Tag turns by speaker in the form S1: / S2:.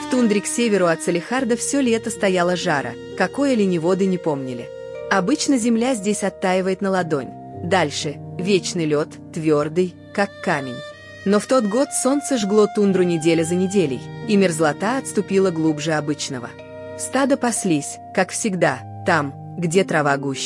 S1: В тундре к северу от Салехарда все лето стояло жара, какой оленеводы не помнили. Обычно земля здесь оттаивает на ладонь. Дальше – вечный лед, твердый, как камень. Но в тот год солнце жгло тундру неделя за неделей, и мерзлота отступила глубже обычного. Стадо паслись, как всегда, там, где трава гуще.